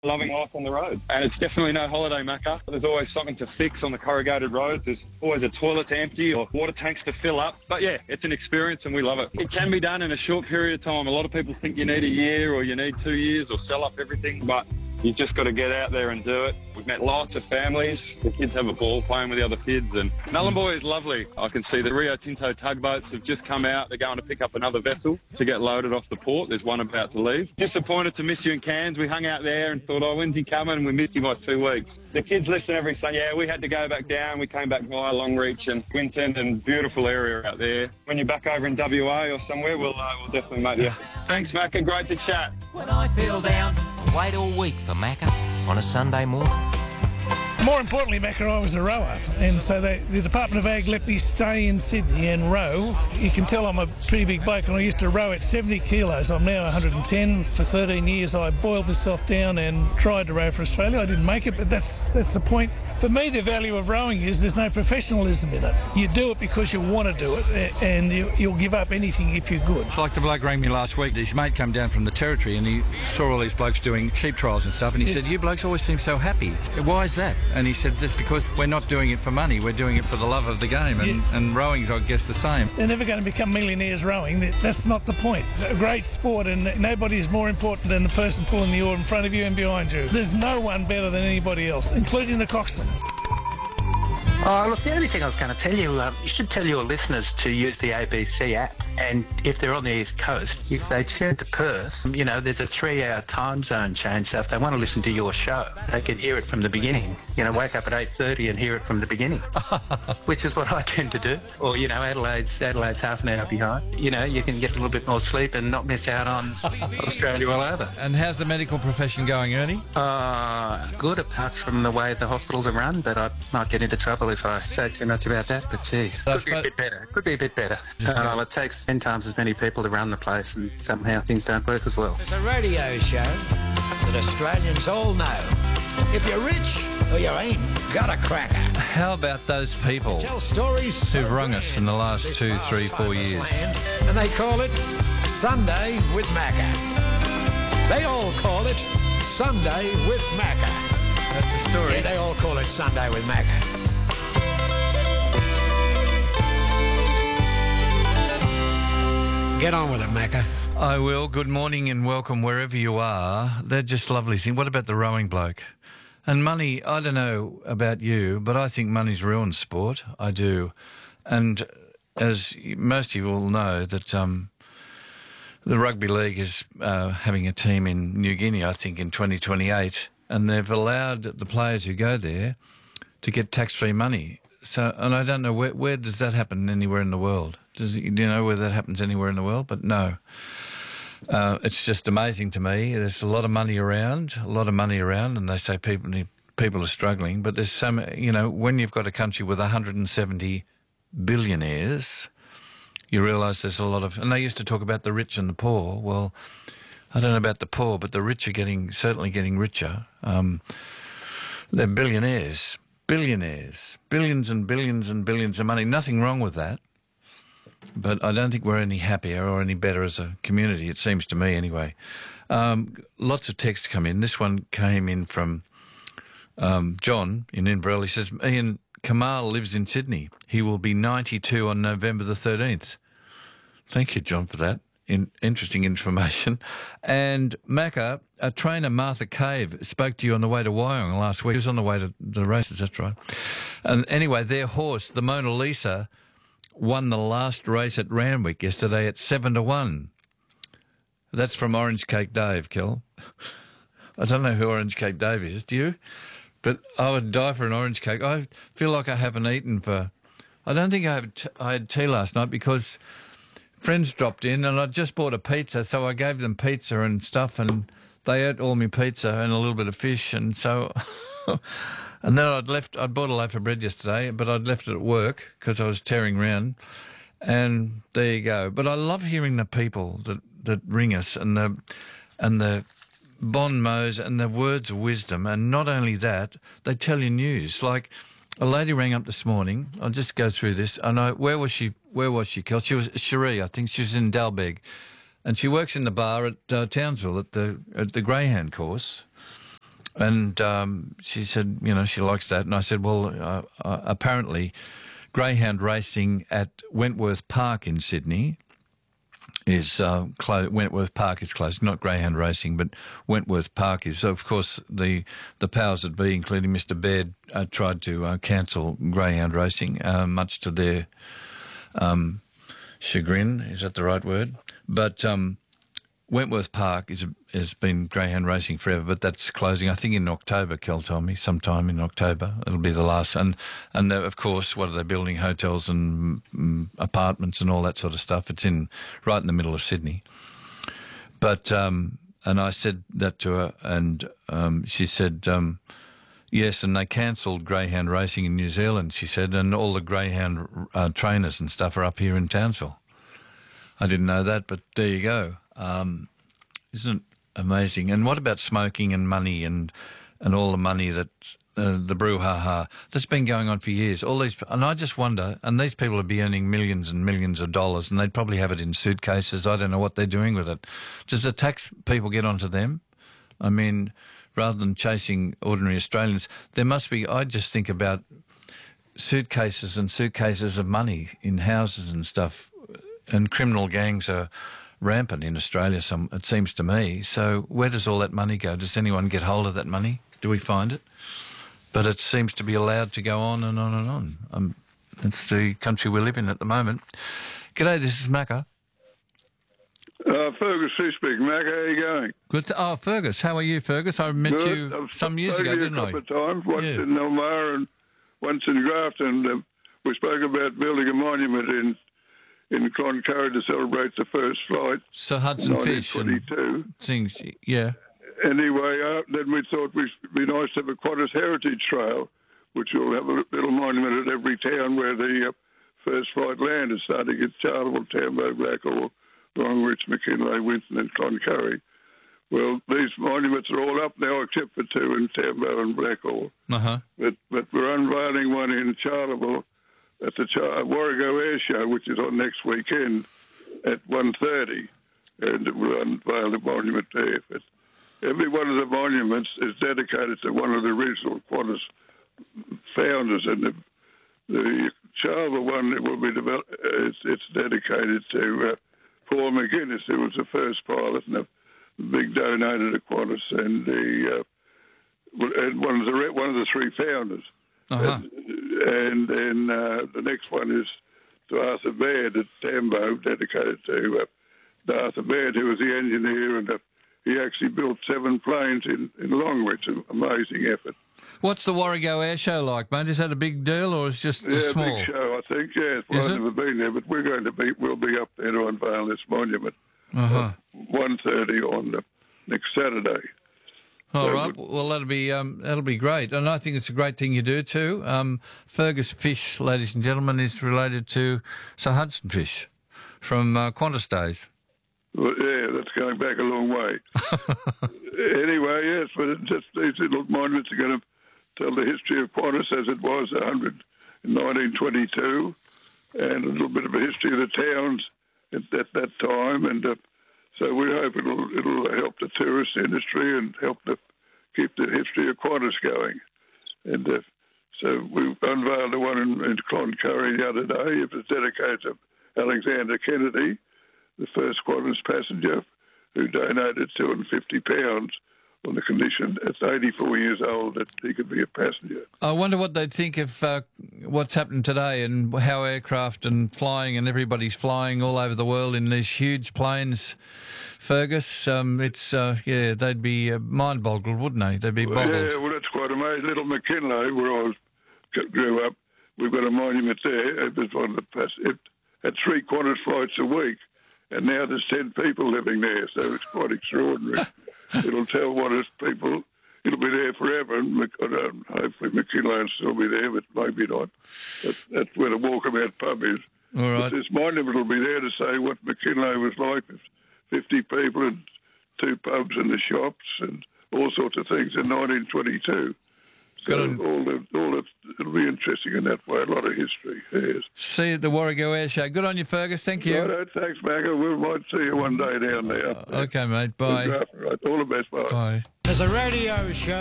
loving life on the road. And it's definitely no holiday, Macca. There's always something to fix on the corrugated roads. There's always a toilet to empty or water tanks to fill up. But yeah, it's an experience and we love it. It can be done in a short period of time. A lot of people think you need a year or you need 2 years or sell up everything, but you've just got to get out there and do it. We've met lots of families. The kids have a ball playing with the other kids. And Nhulunbuy is lovely. I can see the Rio Tinto tugboats have just come out. They're going to pick up another vessel to get loaded off the port. There's one about to leave. Disappointed to miss you in Cairns. We hung out there and thought, oh, when's he coming? And we missed you by 2 weeks. The kids listen every Sunday. Yeah, we had to go back down. We came back via Longreach and Winton, and beautiful area out there. When you're back over in WA or somewhere, we'll definitely make the effort. Thanks, Macca. Great to chat. When I feel down, I wait all week for Macca on a Sunday morning. More importantly, Macca, I was a rower, and so the Department of Ag let me stay in Sydney and row. You can tell I'm a pretty big bloke, and I used to row at 70 kilos. I'm now 110. For 13 years, I boiled myself down and tried to row for Australia. I didn't make it, but that's the point. For me, the value of rowing is there's no professionalism in it. You do it because you want to do it, and you'll give up anything if you're good. It's like the bloke rang me last week. His mate came down from the Territory and he saw all these blokes doing sheep trials and stuff, and he said, you blokes always seem so happy. Why is that? And he said, that's because we're not doing it for money, we're doing it for the love of the game, and rowing's, I guess, the same. They're never going to become millionaires rowing. That's not the point. It's a great sport, and nobody is more important than the person pulling the oar in front of you and behind you. There's no one better than anybody else, including the coxswain. Oh, look, the only thing I was going to tell you, you should tell your listeners to use the ABC app. And if they're on the East Coast, if they turn to Perth, you know, there's a 3-hour time zone change. So if they want to listen to your show, they can hear it from the beginning. You know, wake up at 8:30 and hear it from the beginning, which is what I tend to do. Or, you know, Adelaide's half an hour behind. You know, you can get a little bit more sleep and not miss out on Australia all over. And how's the medical profession going, Ernie? Good, apart from the way the hospitals are run, but I might get into trouble if I say too much about that, but geez, could be a bit better. Could be a bit better. It takes 10 times as many people to run the place, and somehow things don't work as well. It's a radio show that Australians all know. If you're rich or you ain't got a cracker. How about those people Tell stories who've rung us in the last 2, 3, 4 years? And they call it Sunday with Macca. They all call it Sunday with Macca. That's the story. Yeah, they all call it Sunday with Macca. Get on with it, Macca. I will. Good morning and welcome wherever you are. They're just lovely things. What about the rowing bloke? And money, I don't know about you, but I think money's ruined sport. I do. And as most of you all know, that the Rugby League is having a team in New Guinea, I think, in 2028, and they've allowed the players who go there to get tax-free money. So, and I don't know, where does that happen anywhere in the world? Do you know where that happens anywhere in the world? But no. It's just amazing to me. There's a lot of money around, and they say people are struggling, but there's some, you know, when you've got a country with 170 billionaires, you realise there's a lot of, and they used to talk about the rich and the poor. Well, I don't know about the poor, but the rich are certainly getting richer. They're billionaires, billions and billions and billions of money. Nothing wrong with that. But I don't think we're any happier or any better as a community, it seems to me anyway. Lots of texts come in. This one came in from John in Inverell. He says, Ian, Kamal lives in Sydney. He will be 92 on November the 13th. Thank you, John, for that. Interesting information. And Macca, trainer Martha Cave spoke to you on the way to Wyong last week. He was on the way to the races, that's right. And anyway, their horse, the Mona Lisa, won the last race at Randwick yesterday at 7-1. That's from Orange Cake Dave, Kel. I don't know who Orange Cake Dave is, do you? But I would die for an orange cake. I feel like I haven't eaten for... I don't think I had tea last night because friends dropped in and I just bought a pizza, so I gave them pizza and stuff, and they ate all my pizza and a little bit of fish, and so... And then I'd bought a loaf of bread yesterday, but I'd left it at work because I was tearing around, and there you go. But I love hearing the people that ring us and the bon mots and the words of wisdom, and not only that, they tell you news. Like a lady rang up this morning. I'll just go through this. I know where was she, Kel? She was Cherie, I think. She was in Dalbeg, and she works in the bar at Townsville at the Greyhound course. And she said, she likes that. And I said, well, apparently greyhound racing at Wentworth Park in Sydney is closed. Wentworth Park is closed, not greyhound racing, but Wentworth Park is. So, of course, the powers that be, including Mr. Baird, tried to cancel greyhound racing, much to their chagrin. Is that the right word? But Wentworth Park has been greyhound racing forever, but that's closing, I think, in October, Kel told me, sometime in October. It'll be the last. And of course, what are they building? Hotels and apartments and all that sort of stuff. It's right in the middle of Sydney. But, and I said that to her, and she said, yes, and they cancelled greyhound racing in New Zealand, she said, and all the greyhound trainers and stuff are up here in Townsville. I didn't know that, but there you go. Isn't it amazing? And what about smoking and money and all the money that the brouhaha that's been going on for years? All these, and I just wonder. And these people would be earning millions and millions of dollars, and they'd probably have it in suitcases. I don't know what they're doing with it. Does the tax people get onto them? I mean, rather than chasing ordinary Australians, there must be. I just think about suitcases and suitcases of money in houses and stuff, and criminal gangs are rampant in Australia, it seems to me. So where does all that money go? Does anyone get hold of that money? Do we find it? But it seems to be allowed to go on and on and on. It's the country we live in at the moment. G'day, this is Macca. Fergus speaking. Macca, how are you going? Good. Fergus, how are you, Fergus? I met you some years ago, didn't I? A couple of times, once in Elmira and once in Grafton. We spoke about building a monument in Cloncurry to celebrate the first flight. So Hudson Fish and things, yeah. Anyway, then we thought it'd be nice to have a Qantas Heritage Trail, which will have a little monument at every town where the first flight landed, starting at Charleville, Tambo, Blackall, Longreach, McKinlay, Winton and Cloncurry. Well, these monuments are all up now except for two in Tambo and Blackall. Uh-huh. But we're unveiling one in Charleville at the Warrego Air Show, which is on next weekend at 1:30, and we'll unveil the monument there. But every one of the monuments is dedicated to one of the original Qantas founders, and the Charleville one will be developed. It's dedicated to Paul McGuinness, who was the first pilot and a big donator to Qantas, and one of the three founders. Uh-huh. And then the next one is to Arthur Baird at Tambo, dedicated to Arthur Baird, who was the engineer, and he actually built 7 planes in Longreach. An amazing effort. What's the Warrego Air Show like, mate? Is that a big deal or is it just small? Yeah, big show, I think. Yeah, I've never been there, but we'll be up there to unveil this monument. 1:30 on the next Saturday. All right. Well, that'll be great, and I think it's a great thing you do too. Fergus Fish, ladies and gentlemen, is related to Sir Hudson Fish from Qantas days. Well, yeah, that's going back a long way. Anyway, yes, but it's just these little monuments are going to tell the history of Qantas as it was in 1922, and a little bit of a history of the towns at that time, and. So we hope it'll help the tourist industry and help to keep the history of Qantas going. And so we unveiled the one in Cloncurry the other day. It was dedicated to Alexander Kennedy, the first Qantas passenger, who donated £250 on the condition at 84 years old that he could be a passenger. I wonder what they'd think of what's happened today and how aircraft and flying and everybody's flying all over the world in these huge planes. Fergus, they'd be mind-boggled, wouldn't they? They'd be boggled. Yeah, well, that's quite amazing. Little McKinlay, where I grew up, we've got a monument there. It was it had 3 Qantas flights a week, and now there's 10 people living there, so it's quite extraordinary. It'll tell what is people. It'll be there forever, and hopefully McKinlay will still be there, but maybe not. That's where the Walkabout pub is. All right. But this monument will be there to say what McKinlay was like. With 50 people and 2 pubs and the shops and all sorts of things in 1922. So it'll be interesting in that way. A lot of history. Yes. See you at the Warrego Air Show. Good on you, Fergus. Thank you. Right, thanks, Macca. We might see you one day down there. Okay, mate. Bye. Right. All the best. Bye. Bye. There's a radio show